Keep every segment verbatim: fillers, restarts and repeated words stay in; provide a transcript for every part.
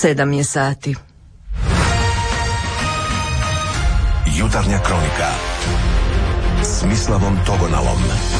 Sedam je sati. Jutarnja kronika s Mislavom Togonalom.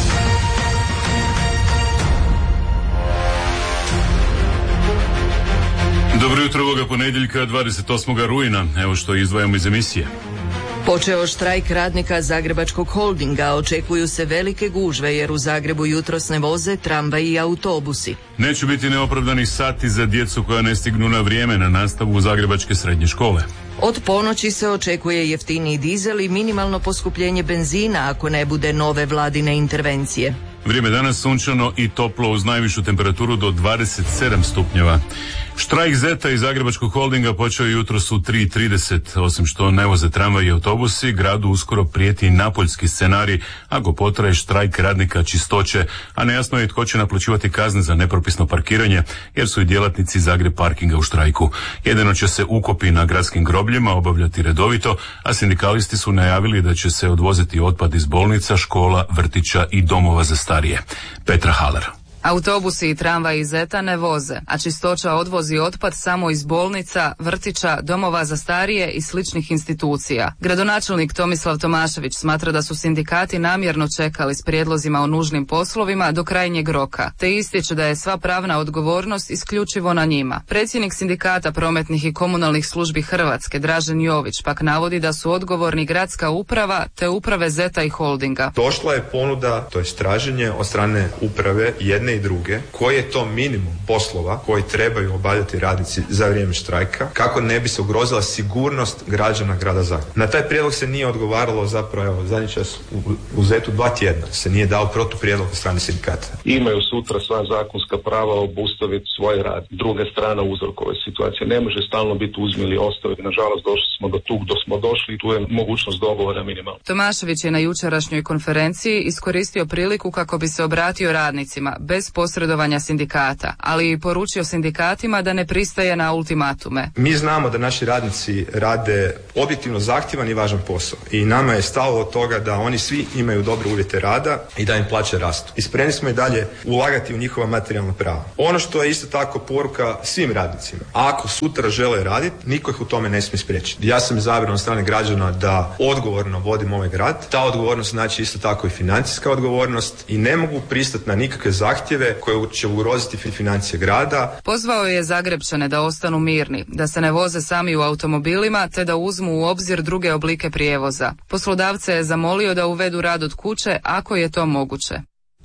Dobro jutro ovoga ponedjeljka, dvadeset osmog rujna. Evo što izdvajamo iz emisije. Počeo štrajk radnika Zagrebačkog holdinga, očekuju se velike gužve jer u Zagrebu jutros ne voze tramvaji i autobusi. Neće biti neopravdanih sati za djecu koja ne stignu na vrijeme na nastavu u zagrebačke srednje škole. Od ponoći se očekuje jeftiniji dizel i minimalno poskupljenje benzina ako ne bude nove vladine intervencije. Vrijeme danas sunčano i toplo uz najvišu temperaturu do dvadeset sedam stupnjeva. Štrajk Zeta iz Zagrebačkog holdinga počeo jutros u tri i trideset. Osim što ne voze tramvaji i autobusi, gradu uskoro prijeti napoljski scenarij ako potraje štrajk radnika čistoće, a nejasno je tko će naplaćivati kazne za nepropisno parkiranje, jer su i djelatnici Zagreb parkinga u štrajku. Jedino će se ukopi na gradskim grobljima obavljati redovito, a sindikalisti su najavili da će se odvoziti otpad iz bolnica, škola, vrtića i domova za starije. Petra Haler. Autobusi i tramvaji iz Zeta ne voze, a čistoća odvozi otpad samo iz bolnica, vrtića, domova za starije i sličnih institucija. Gradonačelnik Tomislav Tomašević smatra da su sindikati namjerno čekali s prijedlozima o nužnim poslovima do krajnjeg roka, te ističe da je sva pravna odgovornost isključivo na njima. Predsjednik sindikata prometnih i komunalnih službi Hrvatske, Dražen Jović, pak navodi da su odgovorni gradska uprava te uprave Zeta i holdinga. Došla je ponuda, to je traženje od strane uprave jedne i druge, koji je to minimum poslova koji trebaju obavljati radnici za vrijeme štrajka, kako ne bi se ugrozila sigurnost građana grada Zagreba. Na taj prijedlog se nije odgovaralo zapravo, evo, zadnji čas u, u Zetu dva tjedna se nije dao protuprijedlog od strane sindikata. Imaju sutra sva zakonska prava obustaviti svoj rad. Druga strana uzrokove situacije. Ne može stalno biti uzmi ili ostavi. Nažalost, došli smo do tu gdje smo došli i tu je mogućnost dogovora minimalna. Tomašević je na jučerašnjoj konferenciji iskoristio priliku kako bi se obratio radnicima bez posredovanja sindikata, ali i poručio sindikatima da ne pristaje na ultimatume. Mi znamo da naši radnici rade objektivno zahtjevan i važan posao i nama je stalo od toga da oni svi imaju dobre uvjete rada i da im plaće rastu. I spremni smo i dalje ulagati u njihova materijalna prava. Ono što je isto tako poruka svim radnicima, ako sutra žele raditi, niko ih u tome ne smije spriječiti. Ja sam izabran od strane građana da odgovorno vodim ovaj grad. Ta odgovornost znači isto tako i financijska odgovornost i ne mogu pristati na nikakve zahtjeve koje će ugroziti financije grada. Pozvao je Zagrebčane da ostanu mirni, da se ne voze sami u automobilima, te da uzmu u obzir druge oblike prijevoza. Poslodavce je zamolio da uvedu rad od kuće ako je to moguće.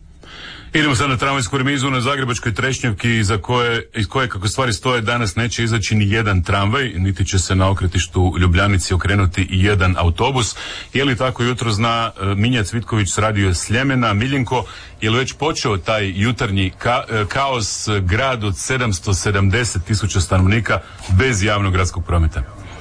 Idemo sad na tramvajsku remizu na Zagrebačkoj Trešnjevki za koje, iz koje kako stvari stoje danas neće izaći ni jedan tramvaj, niti će se na okretištu Ljubljanici okrenuti i jedan autobus. Je li tako jutro zna Minja Cvitković s radio Sljemena. Miljenko, je li već počeo taj jutarnji ka, kaos, grad od sedamsto sedamdeset tisuća stanovnika bez javnog gradskog prometa?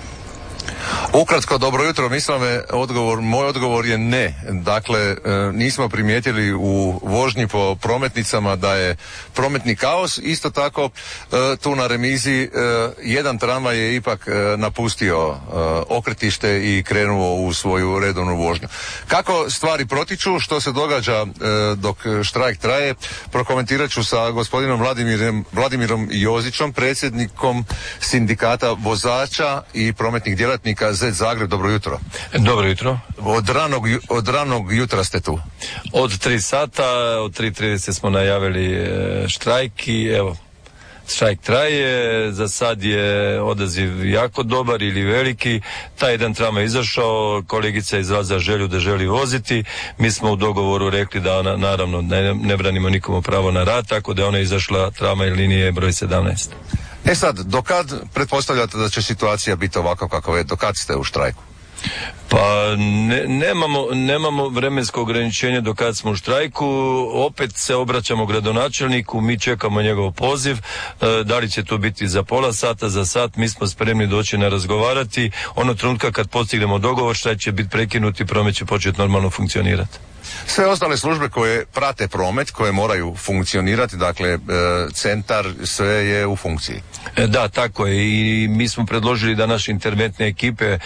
Ukratko, dobro jutro, mislim me odgovor, moj odgovor je ne. Dakle, nismo primijetili u vožnji po prometnicama da je prometni kaos. Isto tako, tu na remizi jedan tramvaj je ipak napustio okretište i krenuo u svoju redovnu vožnju. Kako stvari protiču, što se događa dok štrajk traje, prokomentirat ću sa gospodinom Vladimirom, Vladimirom Jozićom, predsjednikom sindikata vozača i prometnih djelatnika Zet Zagreb. Dobro jutro. Dobro jutro. Od ranog, od ranog jutra ste tu? Od tri sata, od tri i trideset smo najavili štrajk i evo, štrajk traje, za sad je odaziv jako dobar ili veliki, taj jedan tramvaj izašao, kolegica je izrazila želju da želi voziti, mi smo u dogovoru rekli da ona, naravno ne, ne branimo nikomu pravo na rad, tako da je ona izašla tramvaj linije broj sedamnaest. E sad, dokad pretpostavljate da će situacija biti ovako kako je, dokad ste u štrajku? Pa ne, nemamo, nemamo vremensko ograničenje do kad smo u štrajku, opet se obraćamo gradonačelniku, mi čekamo njegov poziv, e, da li će to biti za pola sata, za sat, mi smo spremni doći na razgovarati, ono trenutka kad postignemo dogovor štrajk će biti prekinut i promet će početi normalno funkcionirati. Sve ostale službe koje prate promet, koje moraju funkcionirati, dakle e, centar, sve je u funkciji. E, da, tako je, i mi smo predložili da naše interventne ekipe e,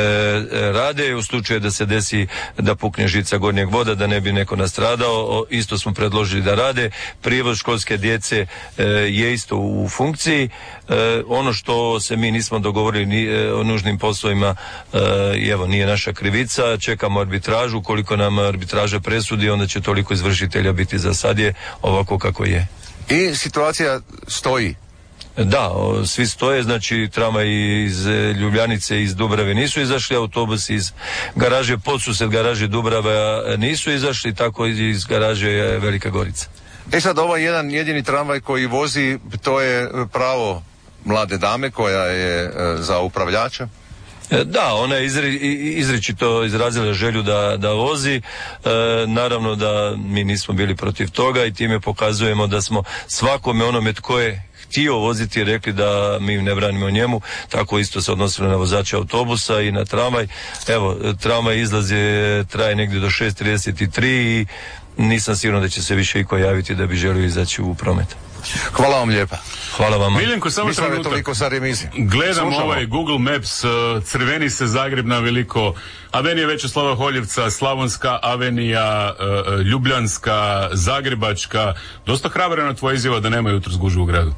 rade u slučaju da se desi da pukne žica gornjeg voda, da ne bi neko nastradao, o, isto smo predložili da rade. Prijevoz školske djece e, je isto u funkciji. E, ono što se mi nismo dogovorili ni, e, o nužnim poslovima, e, evo, nije naša krivica, čekamo arbitražu, koliko nam arbitraža presudi, onda će toliko izvršitelja biti. Za sad je ovako kako je. I situacija stoji. Da, o, svi stoje, znači tramvaji iz Ljubljanice, iz Dubrave nisu izašli, autobusi iz garaže Podsused, garaže Dubrava nisu izašli, tako iz garaže Velika Gorica. E sad, ovaj jedan jedini tramvaj koji vozi, to je pravo mlade dame koja je e, za upravljača. Da, ona je izri, izričito izrazila želju da, da vozi. E, naravno da mi nismo bili protiv toga i time pokazujemo da smo svakome onome tko je htio voziti rekli da mi ne branimo njemu. Tako isto se odnosilo na vozača autobusa i na tramvaj. Evo, tramvaj izlazi traje negdje do šest trideset tri i nisam siguran da će se više iko javiti da bi želio izaći u promet. Hvala vam lijepa. Hvala vam. Miljenko, samo trenutak. Gledam Slušamo. ovaj Google Maps, crveni se Zagreb na veliko, avenija Večeslava Holjevca, Slavonska avenija, Ljubljanska, Zagrebačka. Dosta hrabrena tvoja izjava da nema jutros gužve u gradu.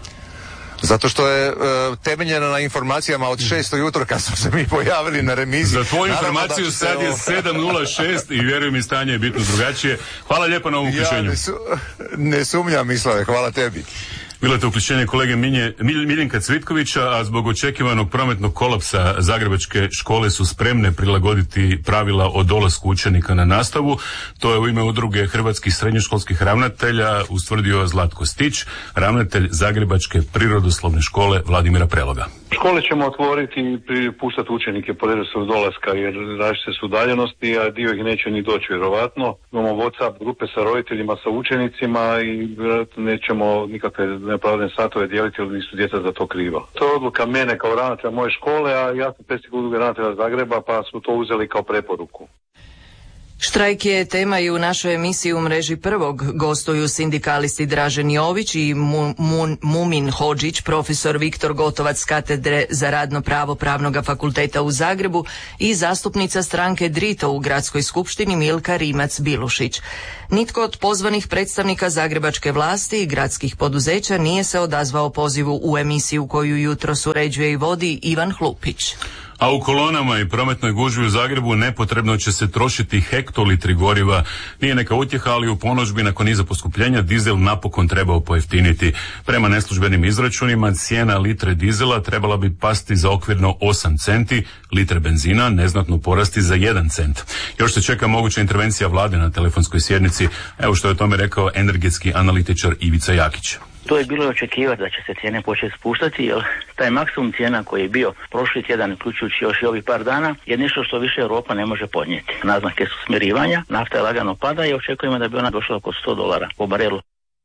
Zato što je e, temeljena na informacijama od šest ujutro kad smo se mi pojavili na remizi. Za tvoju Naravno informaciju sad je ovo... sedam nula šest i vjerujem mi stanje je bitno drugačije. Hvala lijepo na ovom uključenju. Ja ne, su, ne sumnjam, Mislave, hvala tebi. Bilo je to uključenje kolege Minje, Miljenka Cvitkovića, a zbog očekivanog prometnog kolapsa zagrebačke škole su spremne prilagoditi pravila o dolasku učenika na nastavu. To je u ime udruge hrvatskih srednjoškolskih ravnatelja ustvrdio Zlatko Stić, ravnatelj Zagrebačke prirodoslovne škole Vladimira Preloga. Škole ćemo otvoriti i puštati učenike po redoslijedu dolaska jer različite su udaljenosti, a dio ih neće ni doći vjerovatno. Imamo WhatsApp grupe sa roditeljima, sa učenicima i nećemo nikakve nepravdane satove dijeliti jer nisu djeca za to kriva. To je odluka mene kao ravnatelja moje škole, a ja sam predsjednik udruge ravnatelja Zagreba pa smo to uzeli kao preporuku. Štrajk je tema i u našoj emisiji u mreži Prvog. Gostuju sindikalisti Dražen Jović i Mu, Mu, Mumin Hodžić, profesor Viktor Gotovac s katedre za radno pravo Pravnog fakulteta u Zagrebu i zastupnica stranke Drito u gradskoj skupštini Milka Rimac-Bilušić. Nitko od pozvanih predstavnika zagrebačke vlasti i gradskih poduzeća nije se odazvao pozivu u emisiju koju jutros uređuje i vodi Ivan Hlupić. A u kolonama i prometnoj gužvi u Zagrebu nepotrebno će se trošiti hektolitri goriva. Nije neka utjeha, ali u ponožbi nakon niza poskupljenja dizel napokon trebao pojeftiniti. Prema neslužbenim izračunima cijena litre dizela trebala bi pasti za okvirno osam centi, litre benzina neznatno porasti za jedan cent. Još se čeka moguća intervencija vlade na telefonskoj sjednici. Evo što je o tome rekao energetski analitičar Ivica Jakić. To je bilo očekivati da će se cijene početi spuštati, jer taj maksimum cijena koji je bio prošli tjedan, uključujući još i ovih par dana, je nešto što više Europa ne može podnijeti. Naznake su smirivanja, nafta je lagano pada i očekujemo da bi ona došla oko sto dolara po barelu.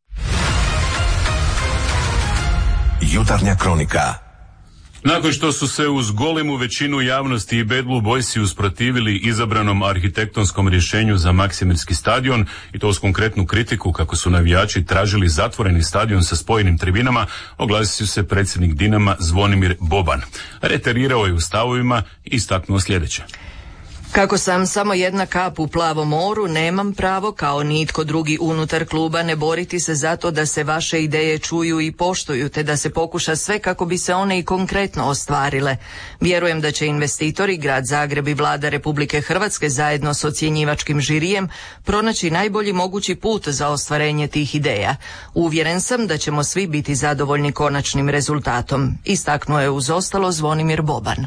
Jutarnja kronika. Nakon što su se uz golemu većinu javnosti i Bad Blue Boysi usprotivili izabranom arhitektonskom rješenju za Maksimirski stadion i to uz konkretnu kritiku kako su navijači tražili zatvoreni stadion sa spojenim tribinama, oglasio se predsjednik Dinama Zvonimir Boban. Reterirao je u stavovima i istaknuo sljedeće. Kako sam samo jedna kap u plavom moru, nemam pravo kao nitko drugi unutar kluba ne boriti se zato da se vaše ideje čuju i poštuju, te da se pokuša sve kako bi se one i konkretno ostvarile. Vjerujem da će investitori, Grad Zagreb i Vlada Republike Hrvatske zajedno s ocjenjivačkim žirijem pronaći najbolji mogući put za ostvarenje tih ideja. Uvjeren sam da ćemo svi biti zadovoljni konačnim rezultatom, istaknuo je uz ostalo Zvonimir Boban.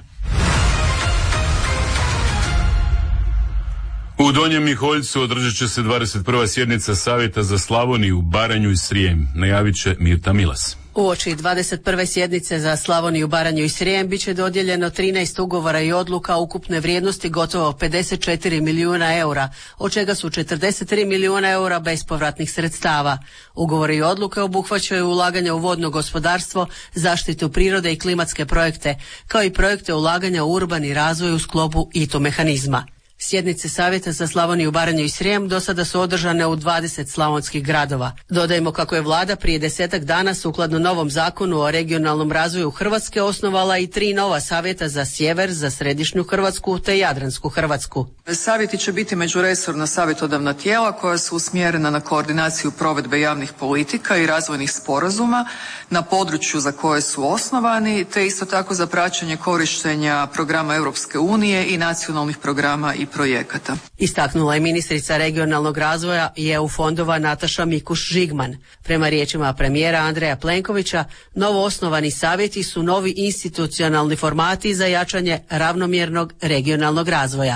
U Donjem Miholjcu održat će se dvadeset prva sjednica Savjeta za Slavoniju, Baranju i Srijem, najavit će Mirta Milas. Uoči dvadeset prve sjednice za Slavoniju, Baranju i Srijem bit će dodijeljeno trinaest ugovora i odluka ukupne vrijednosti gotovo pedeset četiri milijuna eura, od čega su četrdeset tri milijuna eura bespovratnih sredstava. Ugovori i odluke obuhvaćaju ulaganja u vodno gospodarstvo, zaštitu prirode i klimatske projekte, kao i projekte ulaganja u urbani razvoj u sklopu I T U mehanizma. Sjednice Savjeta za Slavoniju, Baranju i Srijem do sada su održane u dvadeset slavonskih gradova. Dodajmo kako je vlada prije desetak dana sukladno novom zakonu o regionalnom razvoju Hrvatske osnovala i tri nova savjeta za sjever, za središnju Hrvatsku te jadransku Hrvatsku. Savjeti će biti međuresorna savjetodavna tijela koja su usmjerena na koordinaciju provedbe javnih politika i razvojnih sporazuma na području za koje su osnovani, te isto tako za praćenje korištenja programa Europske unije i nacionalnih programa i projekata. Istaknula je ministrica regionalnog razvoja i E U fondova Nataša Mikuš-Žigman. Prema riječima premijera Andreja Plenkovića, novo osnovani savjeti su novi institucionalni formati za jačanje ravnomjernog regionalnog razvoja.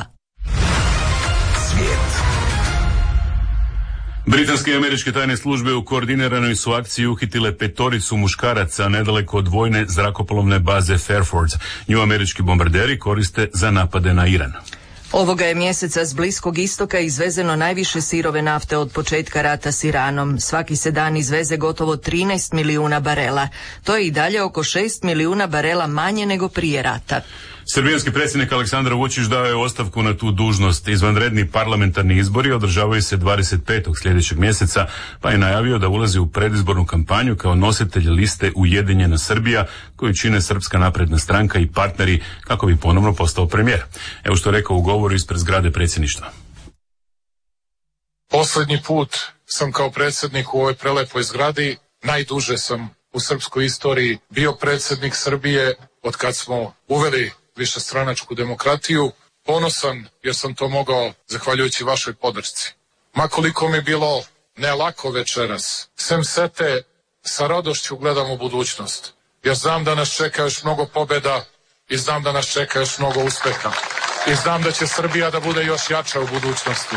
Britanske i američke tajne službe u koordiniranoj su akciji uhitile petoricu muškaraca nedaleko od vojne zrakoplovne baze Fairford. Nju američki bombarderi koriste za napade na Iran. Ovoga je mjeseca s Bliskog istoka izvezeno najviše sirove nafte od početka rata s Iranom. Svaki se dan izveze gotovo trinaest milijuna barela. To je i dalje oko šest milijuna barela manje nego prije rata. Srbijanski predsjednik Aleksandar Vučić dao je ostavku na tu dužnost. Izvanredni parlamentarni izbori održavaju se dvadeset petog sljedećeg mjeseca, pa je najavio da ulazi u predizbornu kampanju kao nositelj liste Ujedinjena Srbija, koju čine Srpska napredna stranka i partneri, kako bi ponovno postao premijer. Evo što je rekao u govoru ispred zgrade predsjedništva. Posljednji put sam kao predsjednik u ovoj prelepoj zgradi, najduže sam u srpskoj istoriji bio predsjednik Srbije od kad smo uveli višestranačku demokratiju, ponosan jer sam to mogao zahvaljujući vašoj podršci. Ma koliko mi bilo ne lako večeras, sem sete sa radošću gledam u budućnost, jer znam da nas čeka još mnogo pobjeda i znam da nas čeka još mnogo uspeha i znam da će Srbija da bude još jača u budućnosti.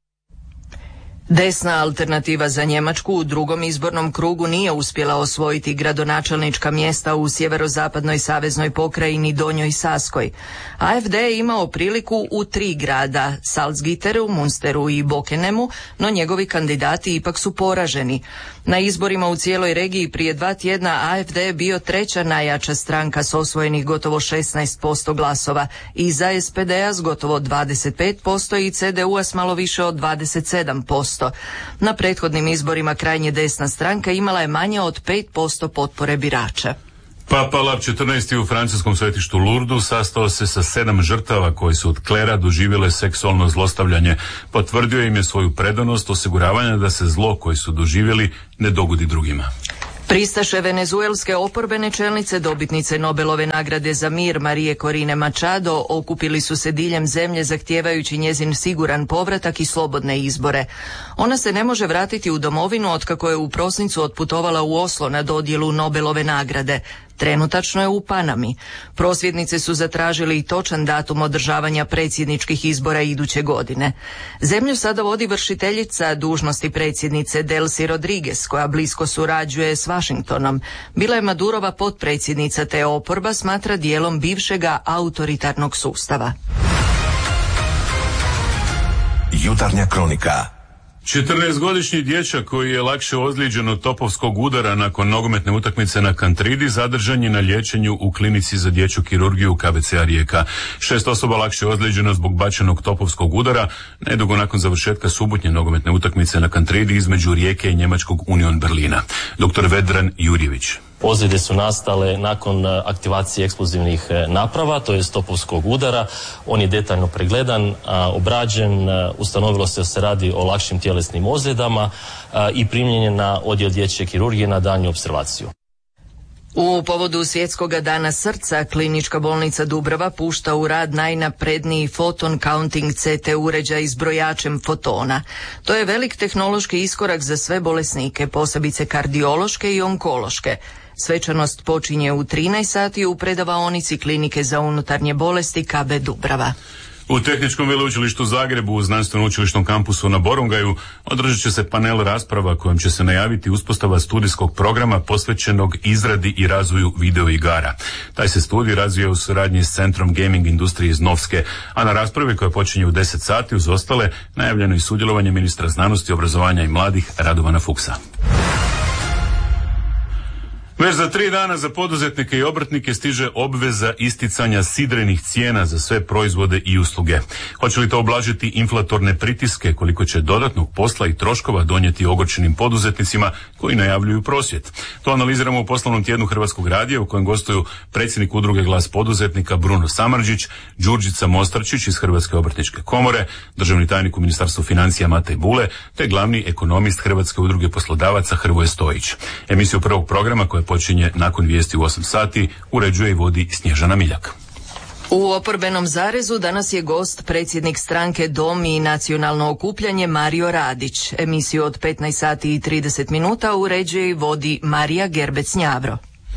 Desna alternativa za Njemačku u drugom izbornom krugu nije uspjela osvojiti gradonačelnička mjesta u sjeverozapadnoj saveznoj pokrajini Donjoj Saskoj. A F D je imao priliku u tri grada, Salzgitteru, Munsteru i Bokenemu, no njegovi kandidati ipak su poraženi. Na izborima u cijeloj regiji prije dva tjedna A F D je bio treća najjača stranka s osvojenih gotovo šesnaest posto glasova, iza S P D-a s gotovo dvadeset pet posto i C D U-a s malo više od dvadeset sedam posto. Na prethodnim izborima krajnje desna stranka imala je manje od pet posto potpore birača. Papa Lav četrnaesti u francuskom svetištu Lurdu sastao se sa sedam žrtava koji su od klera doživjele seksualno zlostavljanje. Potvrdio im je svoju predanost osiguravanja da se zlo koje su doživjeli ne dogodi drugima. Pristaše venezuelske oporbene čelnice, dobitnice Nobelove nagrade za mir Marije Corine Machado, okupili su se diljem zemlje zahtijevajući njezin siguran povratak i slobodne izbore. Ona se ne može vratiti u domovinu otkako je u prosincu otputovala u Oslo na dodjelu Nobelove nagrade. Trenutačno je u Panami. Prosvjednice su zatražili i točan datum održavanja predsjedničkih izbora iduće godine. Zemlju sada vodi vršiteljica dužnosti predsjednice Delcy Rodriguez, koja blisko surađuje s Washingtonom. Bila je Madurova potpredsjednica, te oporba smatra dijelom bivšega autoritarnog sustava. Jutarnja kronika. četrnaestogodišnji dječak koji je lakše ozlijeđen od topovskog udara nakon nogometne utakmice na Kantridi zadržan je na liječenju u klinici za dječju kirurgiju K B C-a Rijeka. Šest osoba lakše ozlijeđeno zbog bačenog topovskog udara nedugo nakon završetka subotnje nogometne utakmice na Kantridi između Rijeke i njemačkog Union Berlina. doktor Vedran Jurjević. Ozljede su nastale nakon aktivacije eksplozivnih naprava, to je topovskog udara. On je detaljno pregledan, obrađen, ustanovilo se da se radi o lakšim tjelesnim ozljedama i primljen je na odjel dječje kirurgije na daljnju opservaciju. U povodu Svjetskoga dana srca, klinička bolnica Dubrava pušta u rad najnapredniji foton counting C T uređaj s brojačem fotona. To je velik tehnološki iskorak za sve bolesnike, posebice kardiološke i onkološke. Svečanost počinje u trinaest sati u predavaonici klinike za unutarnje bolesti K B Dubrava. U Tehničkom veleučilištu Zagrebu u znanstveno-učilišnom kampusu na Borongaju održat će se panel rasprava kojom će se najaviti uspostava studijskog programa posvećenog izradi i razvoju videoigara. Taj se studij razvija u suradnji s Centrom gaming industrije iz Novske, a na raspravi koja počinje u deset sati uz ostale najavljeno i sudjelovanje ministra znanosti, obrazovanja i mladih Radovana Fuchsa. Već za tri dana za poduzetnike i obrtnike stiže obveza isticanja sidrenih cijena za sve proizvode i usluge. Hoće li to oblažiti inflatorne pritiske, koliko će dodatnog posla i troškova donijeti ogorčenim poduzetnicima koji najavljuju prosvjed? To analiziramo u poslovnom tjednu Hrvatskog radija u kojem gostuju predsjednik udruge Glas poduzetnika Bruno Samardžić, Đurđica Mostarčić iz Hrvatske obrtničke komore, državni tajnik u Ministarstvu financija Matej Bule, te glavni ekonomist Hrvatske udruge poslodavaca Hrvoje Stojić. Emisiju prvog programa koja počinje nakon vijesti u osam sati uređuje i vodi Snježana Miljak. U oporbenom zarezu danas je gost predsjednik stranke Dom i nacionalno okupljanje Mario Radić. Emisiju od petnaest sati i trideset minuta uređuje i vodi Marija Gerbec-Njavro.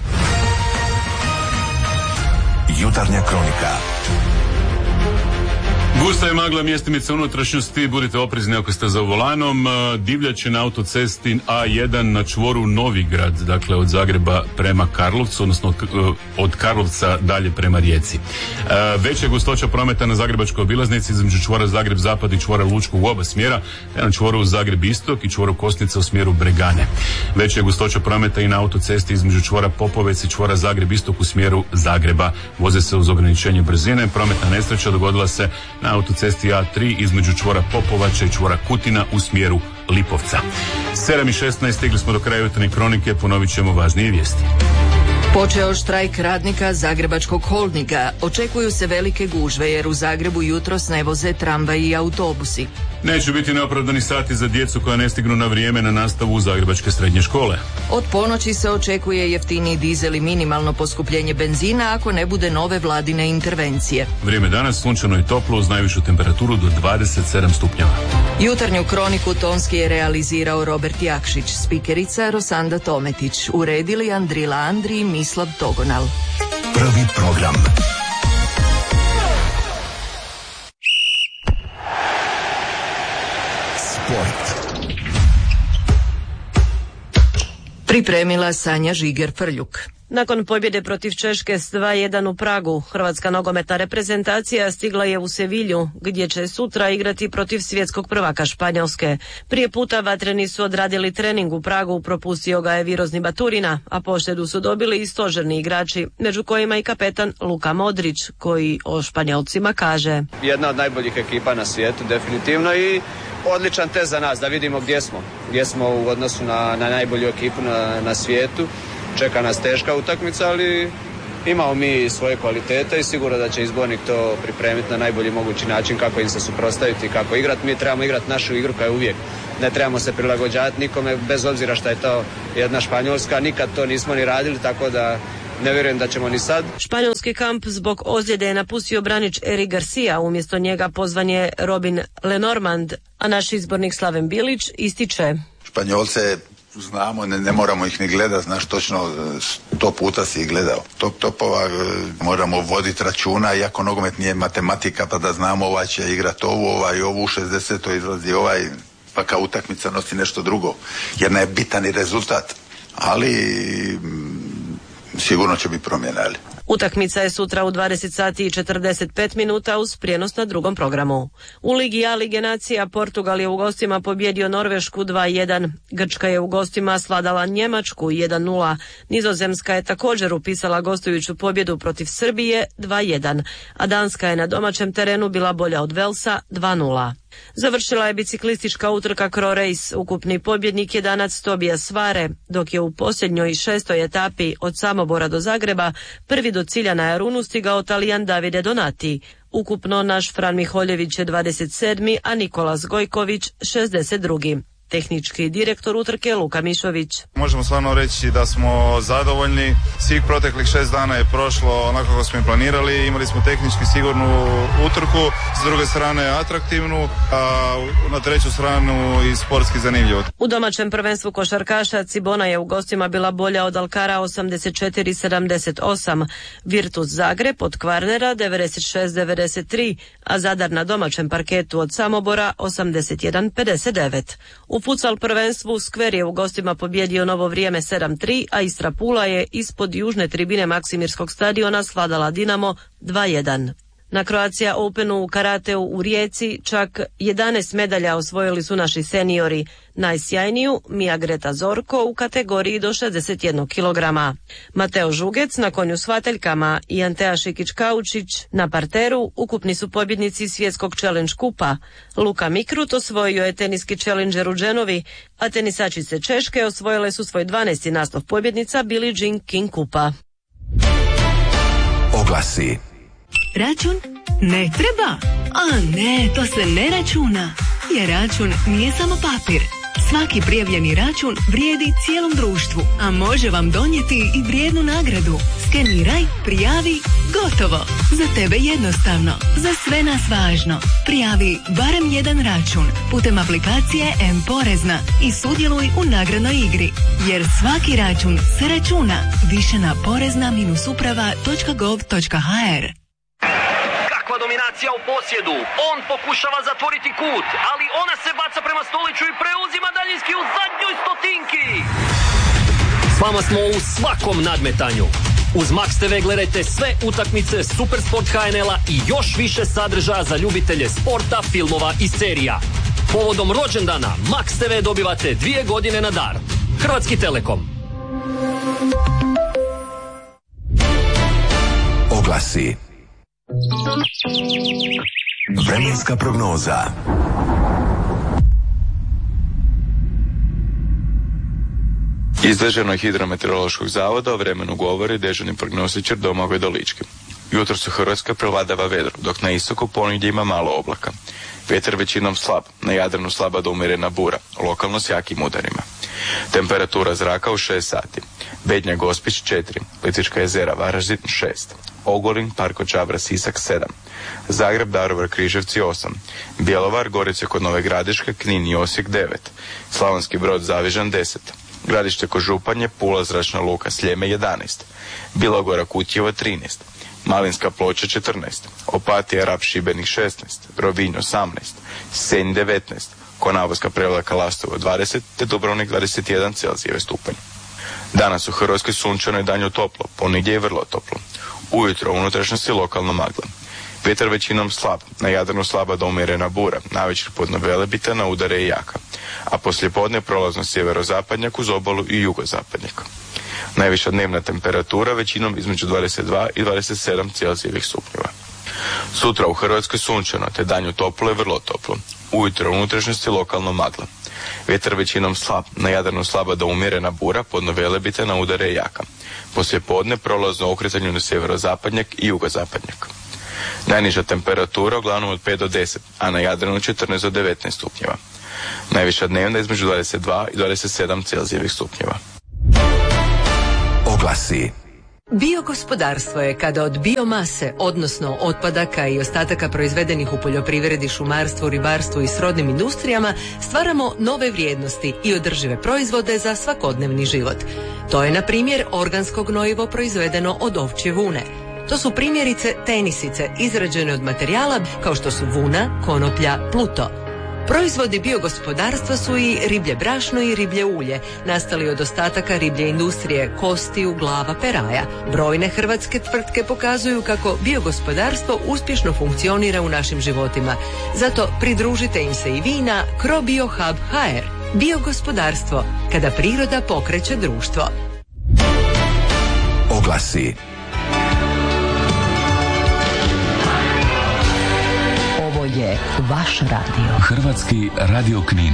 Jutarnja kronika. Gusta je magla, mjestimica unutrašnjosti, budite oprezni ako ste za volanom. Divljač je na autocesti A jedan na čvoru Novigrad, dakle od Zagreba prema Karlovcu, odnosno od Karlovca dalje prema Rijeci. Veća je gustoća prometa na zagrebačkoj obilaznici između čvora Zagreb Zapad i čvora Lučkog u oba smjera, te na čvoru Zagreb Istok i čvoru Kosnica u smjeru Bregane. Veća je gustoća prometa i na autocesti između čvora Popovec i čvora Zagreb Istok u smjeru Zagreba. Voze se uz ograničenje brzine. Prometna nesreća dogodila se na autocesti A tri između čvora Popovača i čvora Kutina u smjeru Lipovca. sedam i šesnaest, stigli smo do kraja jutarnje kronike, ponovit ćemo važnije vijesti. Počeo štrajk radnika Zagrebačkog holdinga. Očekuju se velike gužve jer u Zagrebu jutros ne voze tramvaji i autobusi. Neće biti neopravdani sati za djecu koja ne stignu na vrijeme na nastavu u zagrebačke srednje škole. Od ponoći se očekuje jeftiniji dizel i minimalno poskupljenje benzina ako ne bude nove vladine intervencije. Vrijeme danas sunčano i toplo uz najvišu temperaturu do dvadeset sedam stupnjeva. Jutarnju kroniku tonski je realizirao Robert Jakšić, spikerica Rosanda Tometić, uredili Andrila Andri i Mislav Togonal. Prvi program. Sport. Pripremila Sanja Žiger-Frljuk. Nakon pobjede protiv Češke s dva jedan u Pragu, hrvatska nogometna reprezentacija stigla je u Sevilju, gdje će sutra igrati protiv svjetskog prvaka Španjolske. Prije puta vatreni su odradili trening u Pragu, propustio ga je Virozni Baturina, a poštedu su dobili i stožerni igrači, među kojima i kapetan Luka Modrić, koji o Španjolcima kaže: Jedna od najboljih ekipa na svijetu, definitivno, i odličan test za nas, da vidimo gdje smo. Gdje smo u odnosu na, na najbolju ekipu na, na svijetu. Čeka nas teška utakmica, ali imamo mi svoje kvalitete i sigurno da će izbornik to pripremiti na najbolji mogući način kako im se suprotstaviti, kako igrati. Mi trebamo igrati našu igru kao uvijek. Ne trebamo se prilagođavati nikome, bez obzira šta je to jedna Španjolska. Nikad to nismo ni radili, tako da ne vjerujem da ćemo ni sad. Španjolski kamp zbog ozljede je napustio branič Eric Garcia, umjesto njega pozvan je Robin Lenormand, a naš izbornik Slaven Bilić ističe: Španjolce znamo, ne, ne moramo ih ni gledati, znaš točno, sto puta si ih gledao. Top topova moramo voditi računa, iako nogomet nije matematika, pa da znamo ovaj će igrati ovu, ovaj ovu, u šezdesetoj izlazi ovaj, pa kao utakmica nosi nešto drugo, jer ne je bitan i rezultat, ali sigurno će biti promjena, ali. Utakmica je sutra u dvadeset sati i četrdeset pet minuta uz prijenos na drugom programu. U Ligi A Lige nacija Portugal je u gostima pobjedio Norvešku dva jedan. Grčka je u gostima svladala Njemačku jedan nula. Nizozemska je također upisala gostujuću pobjedu protiv Srbije dva jedan, a Danska je na domaćem terenu bila bolja od Velsa dva nula. Završila je biciklistička utrka Cro Race. Ukupni pobjednik je Danac Tobija Svare, dok je u posljednjoj šestoj etapi od Samobora do Zagreba prvi do cilja na Jarunu stigao Talijan Davide Donati. Ukupno naš Fran Miholjević je dvadeset sedmi, a Nikolas Gojković šezdeset drugi. Tehnički direktor utrke Luka Mišović. Možemo stvarno reći da smo zadovoljni. Svih proteklih šest dana je prošlo onako kako smo i planirali. Imali smo tehnički sigurnu utrku, s druge strane atraktivnu, a na treću stranu i sportski zanimljivo. U domaćem prvenstvu košarkaša Cibona je u gostima bila bolja od Alkara osamdeset četiri sedamdeset osam, Virtus Zagreb od Kvarnera devedeset šest devedeset tri, a Zadar na domaćem parketu od Samobora osamdeset jedan pedeset devet. U futsal prvenstvu Skver je u gostima pobjedio Novo Vrijeme sedam tri, a Istra Pula je ispod južne tribine Maksimirskog stadiona svladala Dinamo dva jedan. Na Croatia Openu u karateu u Rijeci čak jedanaest medalja osvojili su naši seniori, najsjajniju Mija Greta Zorko u kategoriji do šezdeset jednog kilograma. Mateo Žugec na konju s vateljkama i Antea Šikić-Kaučić na parteru ukupni su pobjednici svjetskog challenge kupa. Luka Mikrut osvojio je teniski challenger u Genovi, a tenisačice Češke osvojile su svoj dvanaesti naslov pobjednica Billie Jean King kupa. Oglasi. Račun? Ne treba? A ne, to se ne računa. Jer račun nije samo papir. Svaki prijavljeni račun vrijedi cijelom društvu, a može vam donijeti i vrijednu nagradu. Skeniraj, prijavi, gotovo. Za tebe jednostavno, za sve nas važno. Prijavi barem jedan račun putem aplikacije M-Porezna i sudjeluj u nagradnoj igri. Jer svaki račun se računa. Više na porezna uprava točka gov točka ha er. Kakva dominacija u posjedu, on pokušava zatvoriti kut, ali ona se baca prema Stoliću i preuzima daljinski u zadnjoj stotinki. S vama smo u svakom nadmetanju. Uz Max te ve gledajte sve utakmice Supersport ha en el-a i još više sadržaja za ljubitelje sporta, filmova i serija. Povodom rođendana Max te ve dobivate dvije godine na dar. Hrvatski Telekom. Oglasi. Vremenska prognoza. Iz Državnog hidrometeorološkog zavoda o vremenu govori dežurni prognostičar Domagoj Dolički. Jutros u Hrvatskoj prevladava vedro, dok na istoku ponegdje ima malo oblaka. Vjetar većinom slab, na Jadranu slaba do umjerena bura, lokalno s jakim udarima. Temperatura zraka u šest sati. Bednja Gospić četiri, Plitvička jezera Varaždin šest, Ogulin, Parko Čabra, Sisak sedam, Zagreb, Daruvar, Križevci osam, Bjelovar, Gorice kod Nove Gradiške, Knin i Osijek devet, Slavonski Brod, Zavižan deset, Gradište kod Županje, Pula, Zračna luka, Sljeme jedanaest, Bilogora, Kutjevo trinaest, Malinska Ploča četrnaest, Opatija, Rab, Šibenik šesnaest, Rovinj osamnaest, Senj devetnaest, Konavoska, Prevlaka, Lastovo dvadeset, te Dubrovnik dvadeset jedan Celzijeve stupanj. Danas u Hrvatskoj sunčano i danju toplo, ponegdje je vrlo toplo. Ujutro u unutrašnjosti lokalno magla. Vjetar većinom slab, na Jadranu slaba do umjerena bura, navečer podno Velebita, na udare i jaka, a poslijepodne prolazno sjeverozapadnjak uz obalu i jugozapadnjak. Najviša dnevna temperatura većinom između dvadeset dva i dvadeset sedam Celzijevih stupnjeva. Sutra u Hrvatskoj sunčano, te danju toplo je vrlo toplo. Ujutro u unutrašnjosti lokalno magla. Vjetar većinom slab, na Jadranu slaba do umjerena bura, podno Velebita, na udare i jaka. Poslijepodne prolazno okretanju na sjeverozapadnjak i jugozapadnjak. Najniža temperatura uglavnom od pet do deset, a na Jadranu četrnaest do devetnaest stupnjeva. Najviša dnevna između dvadeset dva i dvadeset sedam Celzijevih stupnjeva. Oglasi. Biogospodarstvo je kada od biomase, odnosno otpadaka i ostataka proizvedenih u poljoprivredi, šumarstvu, ribarstvu i srodnim industrijama, stvaramo nove vrijednosti i održive proizvode za svakodnevni život. To je, na primjer, organsko gnojivo proizvedeno od ovčje vune. To su primjerice tenisice izrađene od materijala kao što su vuna, konoplja, pluto. Proizvodi biogospodarstva su i riblje brašno i riblje ulje, nastali od ostataka riblje industrije, kostiju, glava, peraja. Brojne hrvatske tvrtke pokazuju kako biogospodarstvo uspješno funkcionira u našim životima. Zato pridružite im se i vi na CroBioHub točka ha er. Biogospodarstvo, kada priroda pokreće društvo. Oglasi. Je vaš radio. Hrvatski radio Knin.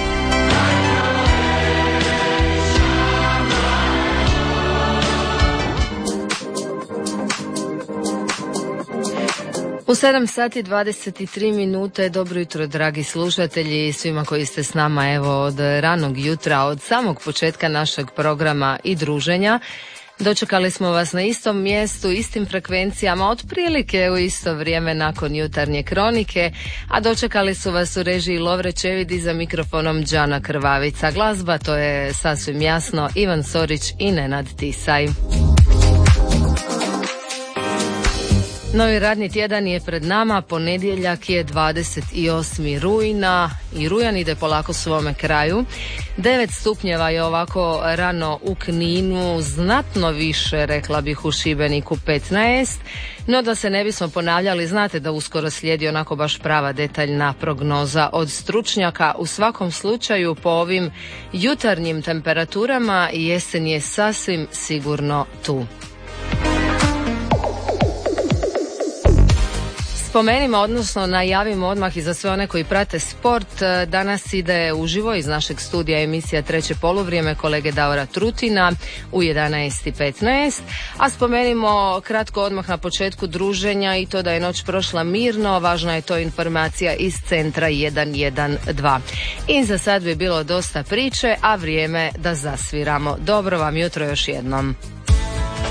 U sedam sati dvadeset tri minute. Dobro jutro, dragi slušatelji i svima koji ste s nama evo od ranog jutra, od samog početka našeg programa i druženja. Dočekali smo vas na istom mjestu, istim frekvencijama, otprilike u isto vrijeme nakon jutarnje kronike, a dočekali su vas u režiji Lovre Čevidi, za mikrofonom Đana Krvavica. Glazba, to je sasvim jasno, Ivan Sorić i Nenad Tisaj. Novi radni tjedan je pred nama, ponedjeljak je dvadeset osmi rujna i rujan ide polako svome kraju. devet stupnjeva je ovako rano u Kninu, znatno više, rekla bih, u Šibeniku petnaest. No da se ne bismo ponavljali, znate da uskoro slijedi onako baš prava detaljna prognoza od stručnjaka. U svakom slučaju po ovim jutarnjim temperaturama jesen je sasvim sigurno tu. Spomenimo, odnosno najavimo odmah i za sve one koji prate sport. Danas ide uživo iz našeg studija emisija Treće poluvrijeme kolege Davora Trutina u jedanaest i petnaest. A spomenimo kratko odmah na početku druženja i to da je noć prošla mirno. Važna je to informacija iz centra jedan jedan dva. I za sad bi bilo dosta priče, a vrijeme da zasviramo. Dobro vam jutro još jednom.